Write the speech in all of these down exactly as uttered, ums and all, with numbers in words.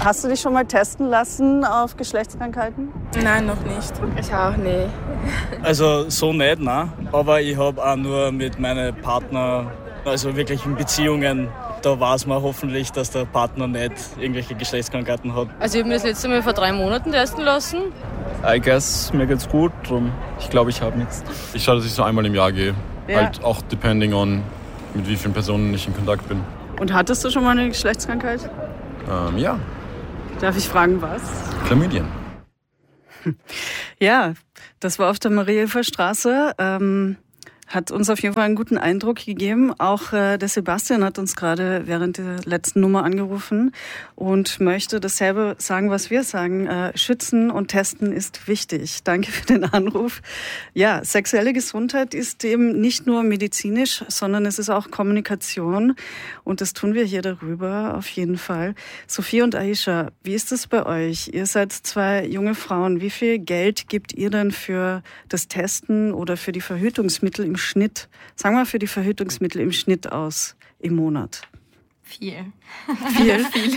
Hast du dich schon mal testen lassen auf Geschlechtskrankheiten? Nein, noch nicht. Ich auch, nee. Also so nicht, nein. Aber ich habe auch nur mit meinen Partner, also wirklich in Beziehungen, da weiß man hoffentlich, dass der Partner nicht irgendwelche Geschlechtskrankheiten hat. Also ich habe mir das letzte Mal vor drei Monaten testen lassen. I guess, mir geht's gut, drum ich glaube, ich habe nichts. Ich schaue, dass ich so einmal im Jahr gehe. Ja. Halt auch depending on, mit wie vielen Personen ich in Kontakt bin. Und hattest du schon mal eine Geschlechtskrankheit? Ähm, ja, Darf ich fragen, was? Chlamydien. Ja, das war auf der Mariahilfer Straße. Ähm, hat uns auf jeden Fall einen guten Eindruck gegeben. Auch äh, der Sebastian hat uns gerade während der letzten Nummer angerufen und möchte dasselbe sagen, was wir sagen. Äh, schützen und testen ist wichtig. Danke für den Anruf. Ja, sexuelle Gesundheit ist eben nicht nur medizinisch, sondern es ist auch Kommunikation. Und das tun wir hier darüber auf jeden Fall. Sophie und Aisha, wie ist es bei euch? Ihr seid zwei junge Frauen. Wie viel Geld gebt ihr denn für das Testen oder für die Verhütungsmittel im Schnitt, sagen wir für die Verhütungsmittel im Schnitt aus im Monat? Viel. Viel? Viel.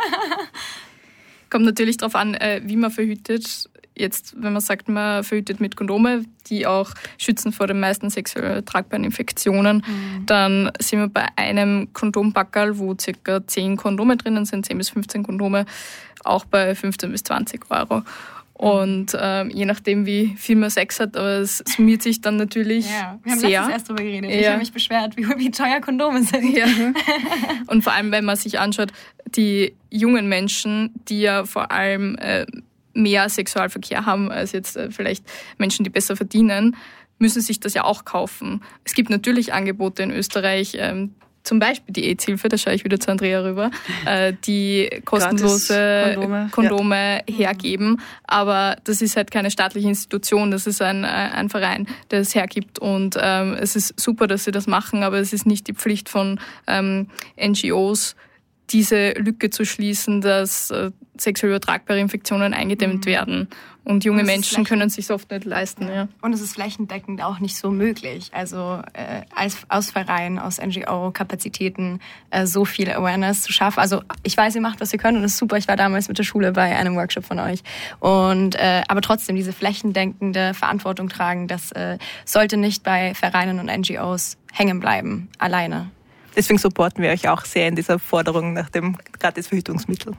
Kommt natürlich darauf an, wie man verhütet. Jetzt, wenn man sagt, man verhütet mit Kondome, die auch schützen vor den meisten sexuell übertragbaren Infektionen, mhm. dann sind wir bei einem Kondompackerl, wo ca. zehn Kondome drinnen sind, zehn bis fünfzehn Kondome, auch bei fünfzehn bis zwanzig Euro. Und ähm, je nachdem, wie viel man Sex hat, aber es summiert sich dann natürlich ja, wir haben sehr. letztens erst drüber geredet. Ja. Ich habe mich beschwert, wie, wie teuer Kondome sind. Ja. Und vor allem, wenn man sich anschaut, die jungen Menschen, die ja vor allem äh, mehr Sexualverkehr haben als jetzt äh, vielleicht Menschen, die besser verdienen, müssen sich das ja auch kaufen. Es gibt natürlich Angebote in Österreich, ähm, zum Beispiel die AIDS-Hilfe, da schaue ich wieder zu Andrea rüber, äh, die kostenlose Kondome, Kondome ja. hergeben. Aber das ist halt keine staatliche Institution, das ist ein, ein Verein, der es hergibt. Und ähm, es ist super, dass sie das machen, aber es ist nicht die Pflicht von ähm, N G Os, diese Lücke zu schließen, dass äh, sexuell übertragbare Infektionen eingedämmt mhm. werden. Und junge und Menschen können es sich oft nicht leisten. Ja. Ja. Und es ist flächendeckend auch nicht so möglich. Also äh, als, aus Vereinen, aus N G O-Kapazitäten äh, so viel Awareness zu schaffen. Also ich weiß, ihr macht, was ihr könnt und das ist super. Ich war damals mit der Schule bei einem Workshop von euch. Und äh, aber trotzdem diese flächendeckende Verantwortung tragen, das äh, sollte nicht bei Vereinen und N G Os hängen bleiben, alleine. Deswegen supporten wir euch auch sehr in dieser Forderung nach dem Gratis-Verhütungsmittel.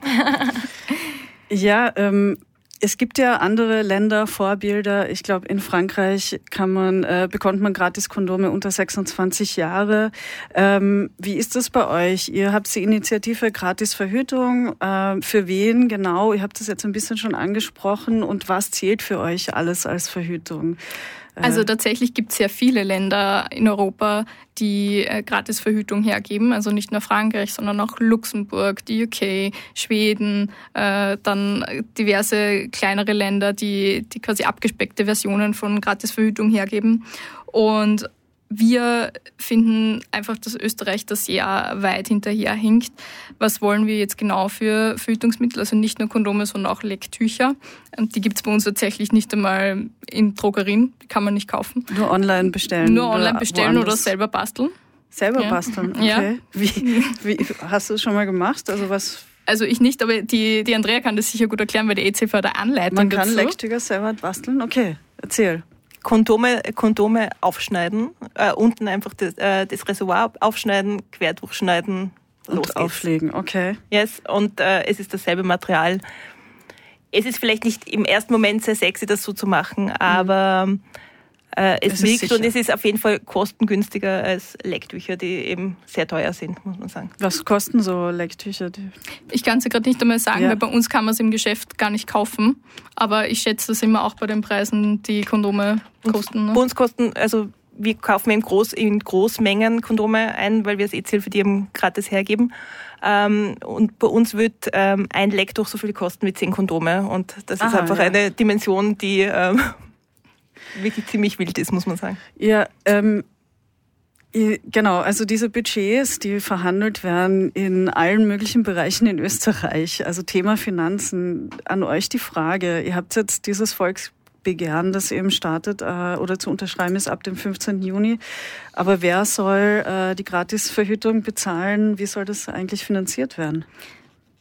Ja, ähm, es gibt ja andere Länder, Vorbilder. Ich glaube, in Frankreich kann man, äh, bekommt man gratis Kondome unter sechsundzwanzig Jahre. Ähm, wie ist das bei euch? Ihr habt die Initiative Gratis Verhütung. Äh, für wen genau? Ihr habt das jetzt ein bisschen schon angesprochen. Und was zählt für euch alles als Verhütung? Also tatsächlich gibt es sehr viele Länder in Europa, die äh, Gratisverhütung hergeben. Also nicht nur Frankreich, sondern auch Luxemburg, die U K, Schweden, äh, dann diverse kleinere Länder, die, die quasi abgespeckte Versionen von Gratisverhütung hergeben. Und wir finden einfach, dass Österreich das sehr weit hinterherhinkt. Was wollen wir jetzt genau für Verhütungsmittel? Also nicht nur Kondome, sondern auch Lecktücher. Die gibt es bei uns tatsächlich nicht einmal in Drogerien. Die kann man nicht kaufen. Nur online bestellen? Nur online bestellen oder selber basteln. Selber ja. basteln, okay. Ja. Wie, wie, hast du das schon mal gemacht? Also was... Also ich nicht, aber die, die Andrea kann das sicher gut erklären, weil die E Z V da Anleitung Man kann dazu. Lecktücher selber basteln? Okay, erzähl. Kondome, Kondome aufschneiden, äh, unten einfach das, äh, das Reservoir aufschneiden, quer durchschneiden, und los geht's. Auflegen, okay. Yes, und äh, es ist dasselbe Material. Es ist vielleicht nicht im ersten Moment sehr sexy, das so zu machen, aber äh, es, es wirkt und es ist auf jeden Fall kostengünstiger als Lecktücher, die eben sehr teuer sind, muss man sagen. Was kosten so Lecktücher? Ich kann es ja gerade nicht einmal sagen, ja. weil bei uns kann man es im Geschäft gar nicht kaufen. Aber ich schätze, das immer auch bei den Preisen, die Kondome kosten. Ne? Bei uns kosten, also wir kaufen in, Groß, in Großmengen Kondome ein, weil wir als E Z Hilfe die eben gratis hergeben. Ähm, und bei uns wird ähm, ein Lecktuch so viel kosten wie zehn Kondome. Und das Aha, ist einfach ja. eine Dimension, die ähm, wirklich ziemlich wild ist, muss man sagen. Ja, ähm, genau. Also diese Budgets, die verhandelt werden in allen möglichen Bereichen in Österreich. Also Thema Finanzen. An euch die Frage. Ihr habt jetzt dieses Volksbegehren, das eben startet äh, oder zu unterschreiben ist ab dem fünfzehnten Juni. Aber wer soll äh, die Gratisverhütung bezahlen? Wie soll das eigentlich finanziert werden?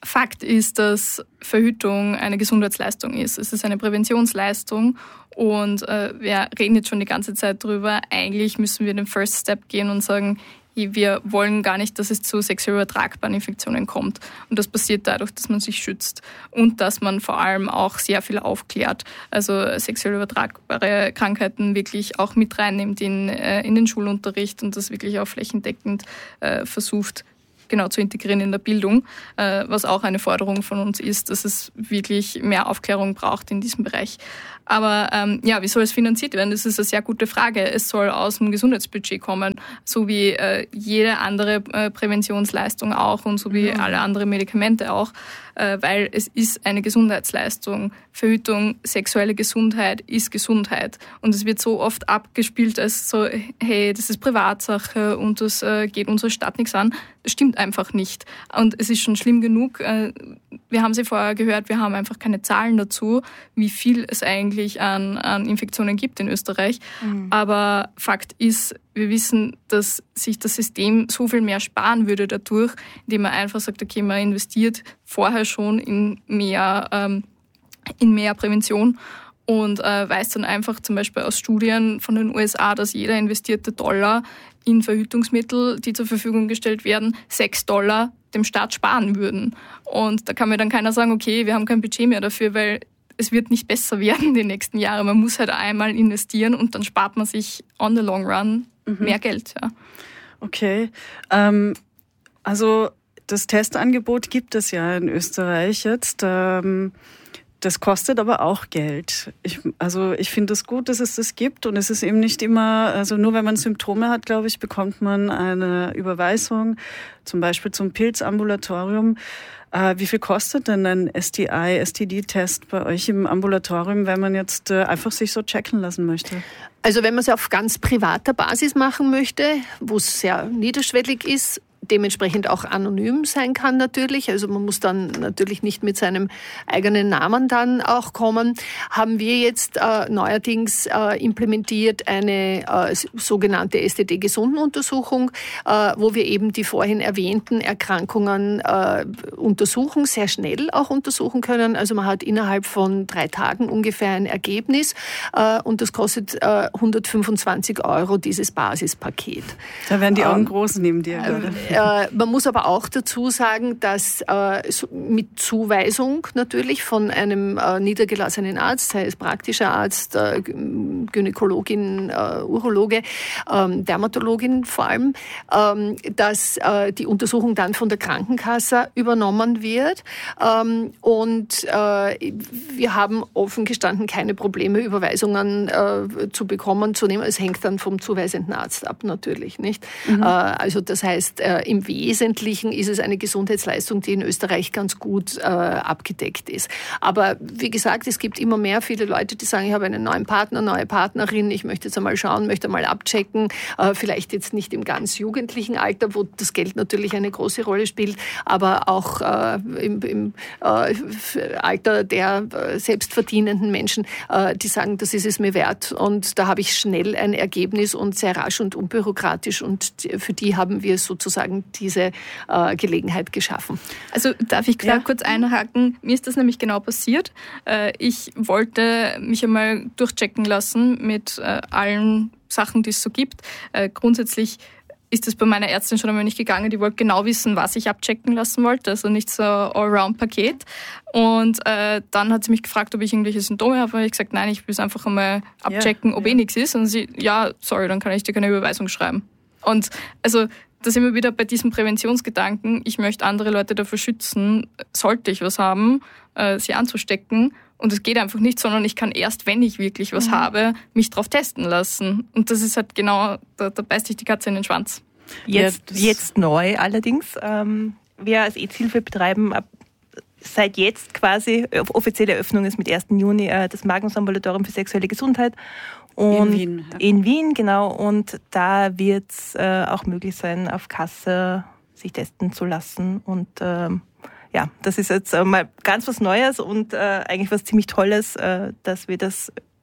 Fakt ist, dass Verhütung eine Gesundheitsleistung ist. Es ist eine Präventionsleistung und äh, wir reden jetzt schon die ganze Zeit drüber. Eigentlich müssen wir den First Step gehen und sagen, wir wollen gar nicht, dass es zu sexuell übertragbaren Infektionen kommt. Und das passiert dadurch, dass man sich schützt und dass man vor allem auch sehr viel aufklärt. Also sexuell übertragbare Krankheiten wirklich auch mit reinnimmt in, äh, in den Schulunterricht und das wirklich auch flächendeckend äh, versucht, genau zu integrieren in der Bildung, äh, was auch eine Forderung von uns ist, dass es wirklich mehr Aufklärung braucht in diesem Bereich. Aber ähm, ja, wie soll es finanziert werden? Das ist eine sehr gute Frage. Es soll aus dem Gesundheitsbudget kommen, so wie äh, jede andere äh, Präventionsleistung auch und so wie mhm. alle anderen Medikamente auch, äh, weil es ist eine Gesundheitsleistung. Verhütung, sexuelle Gesundheit ist Gesundheit. Und es wird so oft abgespielt als so, hey, das ist Privatsache und das äh, geht unserer Stadt nichts an. Das stimmt einfach nicht. Und es ist schon schlimm genug. Äh, wir haben sie vorher gehört, wir haben einfach keine Zahlen dazu, wie viel es eigentlich An, an Infektionen gibt in Österreich. Mhm. Aber Fakt ist, wir wissen, dass sich das System so viel mehr sparen würde dadurch, indem man einfach sagt, okay, man investiert vorher schon in mehr, ähm, in mehr Prävention und äh, weiß dann einfach zum Beispiel aus Studien von den U S A, dass jeder investierte Dollar in Verhütungsmittel, die zur Verfügung gestellt werden, sechs Dollar dem Staat sparen würden. Und da kann mir dann keiner sagen, okay, wir haben kein Budget mehr dafür, weil es wird nicht besser werden die nächsten Jahre. Man muss halt einmal investieren und dann spart man sich on the long run mhm. mehr Geld. Ja. Okay. Ähm, also das Testangebot gibt es ja in Österreich jetzt. Ähm, das kostet aber auch Geld. Ich, also ich finde es gut, dass es das gibt und es ist eben nicht immer, also nur wenn man Symptome hat, glaube ich, bekommt man eine Überweisung, zum Beispiel zum Pilzambulatorium. Äh, wie viel kostet denn ein S T I, S T D-Test bei euch im Ambulatorium, wenn man jetzt äh, einfach sich so checken lassen möchte? Also wenn man es auf ganz privater Basis machen möchte, wo es sehr niederschwellig ist, dementsprechend auch anonym sein kann natürlich, also man muss dann natürlich nicht mit seinem eigenen Namen dann auch kommen, haben wir jetzt äh, neuerdings äh, implementiert eine äh, sogenannte S T D-Gesundenuntersuchung, äh, wo wir eben die vorhin erwähnten Erkrankungen äh, untersuchen, sehr schnell auch untersuchen können. Also man hat innerhalb von drei Tagen ungefähr ein Ergebnis äh, und das kostet äh, hundertfünfundzwanzig Euro, dieses Basispaket. Da werden die Augen ähm, groß neben dir gerade. Äh, man muss aber auch dazu sagen, dass äh, so mit Zuweisung natürlich von einem äh, niedergelassenen Arzt, sei es praktischer Arzt, äh, Gynäkologin, äh, Urologe, äh, Dermatologin vor allem, äh, dass äh, die Untersuchung dann von der Krankenkasse übernommen wird. Ähm, und äh, wir haben offen gestanden keine Probleme, Überweisungen äh, zu bekommen, zu nehmen. Es hängt dann vom zuweisenden Arzt ab natürlich, nicht? Mhm. Äh, also das heißt, äh, im Wesentlichen ist es eine Gesundheitsleistung, die in Österreich ganz gut äh, abgedeckt ist. Aber wie gesagt, es gibt immer mehr viele Leute, die sagen, ich habe einen neuen Partner, neue Partnerin, ich möchte jetzt einmal schauen, möchte einmal abchecken, äh, vielleicht jetzt nicht im ganz jugendlichen Alter, wo das Geld natürlich eine große Rolle spielt, aber auch äh, im, im äh, Alter der äh, selbstverdienenden Menschen, äh, die sagen, das ist es mir wert und da habe ich schnell ein Ergebnis und sehr rasch und unbürokratisch und für die haben wir sozusagen diese äh, Gelegenheit geschaffen. Also darf ich ja. kurz einhaken? Mir ist das nämlich genau passiert. Äh, ich wollte mich einmal durchchecken lassen mit äh, allen Sachen, die es so gibt. Äh, grundsätzlich ist das bei meiner Ärztin schon einmal nicht gegangen. Die wollte genau wissen, was ich abchecken lassen wollte, also nicht so Allround-Paket. Und äh, dann hat sie mich gefragt, ob ich irgendwelche Symptome habe. Und ich gesagt, nein, ich will es einfach einmal abchecken, ja, ob ja. eh nichts ist. Und sie, ja, sorry, dann kann ich dir keine Überweisung schreiben. Und also da sind wir wieder bei diesem Präventionsgedanken. Ich möchte andere Leute davor schützen, sollte ich was haben, äh, sie anzustecken. Und es geht einfach nicht, sondern ich kann erst, wenn ich wirklich was mhm. habe, mich drauf testen lassen. Und das ist halt genau, da, da beißt sich die Katze in den Schwanz. Jetzt, ja, jetzt neu allerdings. Ähm, wir als EZ-Hilfe betreiben ab seit jetzt quasi, offizielle Eröffnung ist mit ersten Juni, äh, das Magnus-Ambulatorium für sexuelle Gesundheit. Und in Wien. Ja. In Wien, genau. Und da wird es äh, auch möglich sein, auf Kasse sich testen zu lassen. Und ähm, ja, das ist jetzt äh, mal ganz was Neues und äh, eigentlich was ziemlich Tolles, äh, dass wir das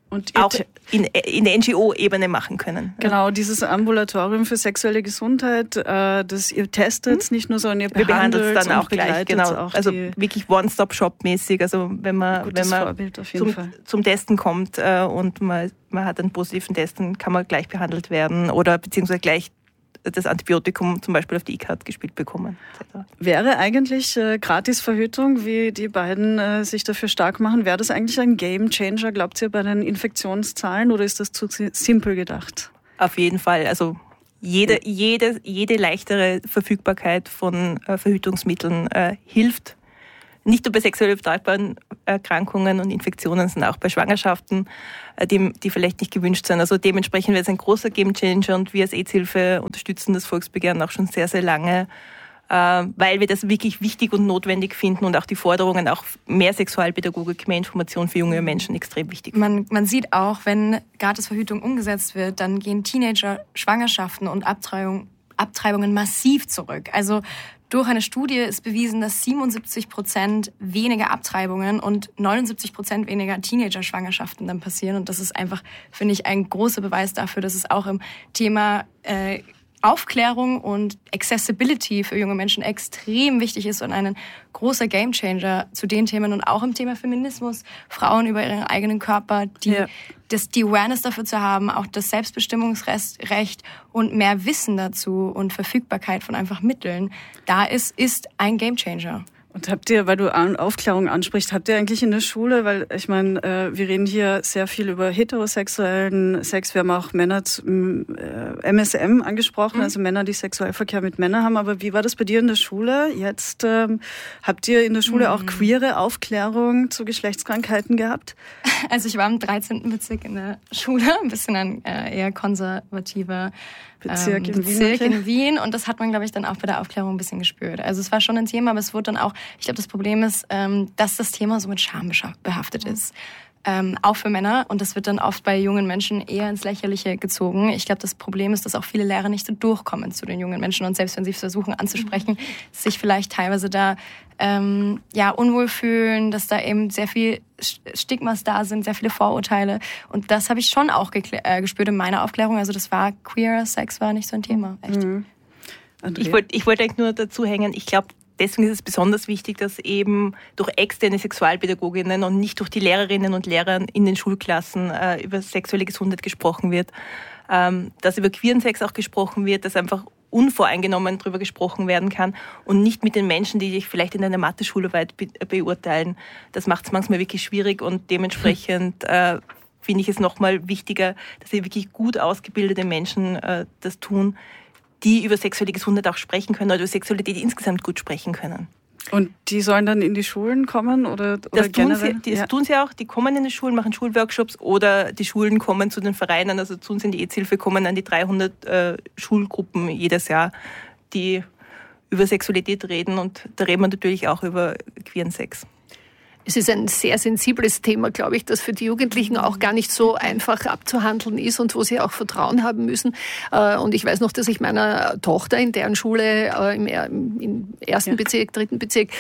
und auch in, in der N G O-Ebene machen können. Genau, ja. Dieses Ambulatorium für sexuelle Gesundheit, äh, das ihr testet, hm? nicht nur so, sondern ihr behandelt es dann auch gleich, genau. Auch also wirklich One-Stop-Shop-mäßig. Also wenn man, wenn man zum, zum Testen kommt äh, und man, man hat einen positiven Test, dann kann man gleich behandelt werden oder beziehungsweise gleich das Antibiotikum zum Beispiel auf die I C A D gespielt bekommen. et cetera. Wäre eigentlich äh, Gratisverhütung, wie die beiden äh, sich dafür stark machen, wäre das eigentlich ein Gamechanger, glaubt ihr, bei den Infektionszahlen oder ist das zu simpel gedacht? Auf jeden Fall. Also jede, jede, jede leichtere Verfügbarkeit von äh, Verhütungsmitteln äh, hilft. Nicht nur bei sexuell übertragbaren Erkrankungen und Infektionen, sondern auch bei Schwangerschaften, die, die vielleicht nicht gewünscht sind. Also dementsprechend wäre es ein großer Gamechanger und wir als AIDS-Hilfe unterstützen das Volksbegehren auch schon sehr, sehr lange, weil wir das wirklich wichtig und notwendig finden und auch die Forderungen, auch mehr Sexualpädagogik, mehr Information für junge Menschen extrem wichtig. Man, man sieht auch, wenn Gratisverhütung umgesetzt wird, dann gehen Teenager-Schwangerschaften und Abtreibung, Abtreibungen massiv zurück. Also durch eine Studie ist bewiesen, dass siebenundsiebzig Prozent weniger Abtreibungen und neunundsiebzig Prozent weniger Teenager-Schwangerschaften dann passieren. Und das ist einfach, finde ich, ein großer Beweis dafür, dass es auch im Thema äh, Aufklärung und Accessibility für junge Menschen extrem wichtig ist und ein großer Gamechanger zu den Themen und auch im Thema Feminismus, Frauen über ihren eigenen Körper, die, ja. das, die Awareness dafür zu haben, auch das Selbstbestimmungsrecht und mehr Wissen dazu und Verfügbarkeit von einfach Mitteln, da ist, ist ein Gamechanger. Und habt ihr, weil du Aufklärung ansprichst, habt ihr eigentlich in der Schule, weil ich meine, äh, wir reden hier sehr viel über heterosexuellen Sex, wir haben auch Männer, äh, M S M angesprochen, mhm. also Männer, die Sexualverkehr mit Männern haben, aber wie war das bei dir in der Schule? Jetzt ähm, habt ihr in der Schule mhm. auch queere Aufklärung zu Geschlechtskrankheiten gehabt? Also ich war im dreizehnten Bezirk in der Schule, ein bisschen ein äh, eher konservativer Bezirk, ähm, in, Bezirk Wien, in Wien und das hat man, glaube ich, dann auch bei der Aufklärung ein bisschen gespürt. Also es war schon ein Thema, aber es wurde dann auch, ich glaube, das Problem ist, ähm, dass das Thema so mit Scham behaftet ist. Ähm, auch für Männer und das wird dann oft bei jungen Menschen eher ins Lächerliche gezogen. Ich glaube, das Problem ist, dass auch viele Lehrer nicht so durchkommen zu den jungen Menschen und selbst wenn sie versuchen anzusprechen, mhm. sich vielleicht teilweise da ähm, ja unwohl fühlen, dass da eben sehr viel Stigmas da sind, sehr viele Vorurteile und das habe ich schon auch äh, gespürt in meiner Aufklärung. Also das war queer Sex war nicht so ein Thema, echt. Mhm. Ich wollte ich wollte eigentlich nur dazu hängen, ich glaube, deswegen ist es besonders wichtig, dass eben durch externe Sexualpädagoginnen und nicht durch die Lehrerinnen und Lehrer in den Schulklassen äh, über sexuelle Gesundheit gesprochen wird, ähm, dass über queeren Sex auch gesprochen wird, dass einfach unvoreingenommen darüber gesprochen werden kann und nicht mit den Menschen, die dich vielleicht in einer Mathe-Schularbeit be- beurteilen. Das macht es manchmal wirklich schwierig und dementsprechend äh, finde ich es nochmal wichtiger, dass hier wirklich gut ausgebildete Menschen äh, das tun, die über sexuelle Gesundheit auch sprechen können oder über Sexualität insgesamt gut sprechen können. Und die sollen dann in die Schulen kommen oder, oder das generell? Tun sie, das ja. tun sie auch. Die kommen in die Schulen, machen Schulworkshops oder die Schulen kommen zu den Vereinen. Also zu uns in die AIDS-Hilfe kommen an die dreihundert äh, Schulgruppen jedes Jahr, die über Sexualität reden. Und da reden wir natürlich auch über queeren Sex. Es ist ein sehr sensibles Thema, glaube ich, das für die Jugendlichen auch gar nicht so einfach abzuhandeln ist und wo sie auch Vertrauen haben müssen. Und ich weiß noch, dass ich meiner Tochter in deren Schule im ersten Bezirk, dritten Bezirk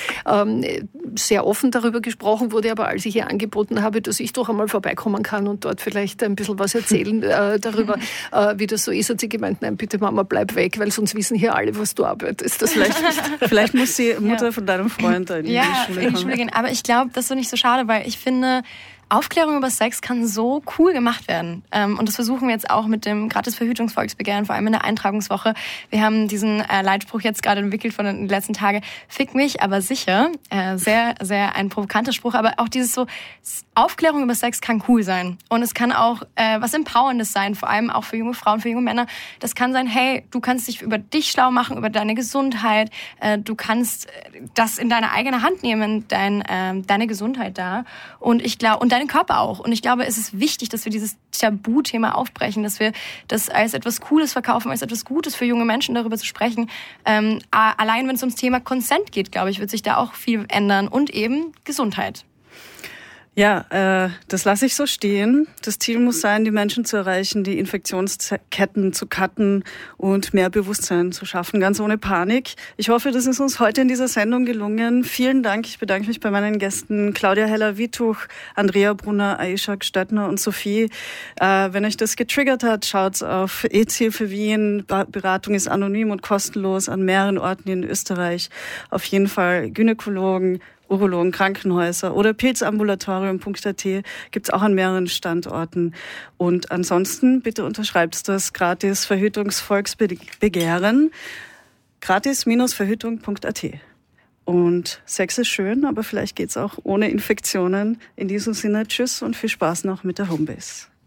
sehr offen darüber gesprochen wurde, aber als ich ihr angeboten habe, dass ich doch einmal vorbeikommen kann und dort vielleicht ein bisschen was erzählen darüber, wie das so ist, hat sie gemeint, nein, bitte Mama, bleib weg, weil sonst wissen hier alle, was du arbeitest. Das vielleicht nicht. Vielleicht muss die Mutter ja. von deinem Freund da in die ja, Schule kommen. in die Schule gehen. Aber ich glaube, das ist so nicht so schade, weil ich finde, Aufklärung über Sex kann so cool gemacht werden. Und das versuchen wir jetzt auch mit dem Gratis-Verhütungsvolksbegehren, vor allem in der Eintragungswoche. Wir haben diesen Leitspruch jetzt gerade entwickelt von den letzten Tagen. Fick mich, aber sicher. Sehr, sehr ein provokanter Spruch. Aber auch dieses so, Aufklärung über Sex kann cool sein. Und es kann auch äh, was Empowerndes sein, vor allem auch für junge Frauen, für junge Männer. Das kann sein, hey, du kannst dich über dich schlau machen, über deine Gesundheit. Äh, du kannst das in deine eigene Hand nehmen, dein, äh, deine Gesundheit da. Und ich glaube, und deinen Körper auch. Und ich glaube, es ist wichtig, dass wir dieses Tabuthema aufbrechen, dass wir das als etwas Cooles verkaufen, als etwas Gutes für junge Menschen darüber zu sprechen. Ähm, allein wenn es ums Thema Consent geht, glaube ich, wird sich da auch viel ändern. Und eben Gesundheit. Ja, äh, das lasse ich so stehen. Das Ziel muss sein, die Menschen zu erreichen, die Infektionsketten zu cutten und mehr Bewusstsein zu schaffen, ganz ohne Panik. Ich hoffe, das ist uns heute in dieser Sendung gelungen. Vielen Dank. Ich bedanke mich bei meinen Gästen Claudia Heller-Wituch, Andrea Brunner, Aisha Stöttner und Sophie. Äh, wenn euch das getriggert hat, schaut auf E-Ziel für Wien. Beratung ist anonym und kostenlos an mehreren Orten in Österreich. Auf jeden Fall Gynäkologen, Urologen, Krankenhäuser oder pilzambulatorium punkt a t gibt es auch an mehreren Standorten. Und ansonsten bitte unterschreibt das gratis Verhütungsvolksbegehren gratis Verhütung punkt a t. Und Sex ist schön, aber vielleicht geht's auch ohne Infektionen. In diesem Sinne, tschüss und viel Spaß noch mit der Homebase.